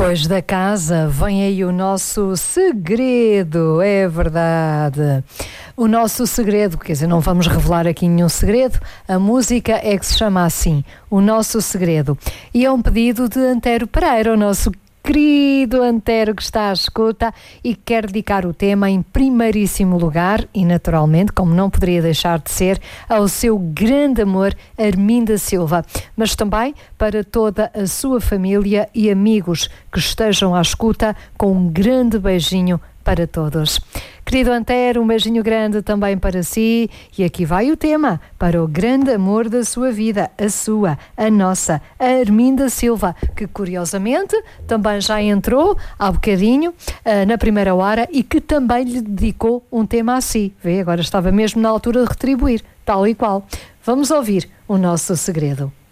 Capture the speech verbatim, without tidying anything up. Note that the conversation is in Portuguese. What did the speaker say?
Depois da casa vem aí o nosso segredo, é verdade. O nosso segredo, quer dizer, não vamos revelar aqui nenhum segredo, a música é que se chama assim, O Nosso Segredo. E é um pedido de Antero Pereira, o nosso querido Antero que está à escuta e quer dedicar o tema em primeiríssimo lugar e naturalmente, como não poderia deixar de ser, ao seu grande amor Arminda Silva, mas também para toda a sua família e amigos que estejam à escuta, com um grande beijinho para todos. Querido Antero, um beijinho grande também para si e aqui vai o tema para o grande amor da sua vida, a sua, a nossa, a Arminda Silva, que curiosamente também já entrou há bocadinho uh, na primeira hora e que também lhe dedicou um tema a si. Vê, agora estava mesmo na altura de retribuir, tal e qual. Vamos ouvir o nosso segredo.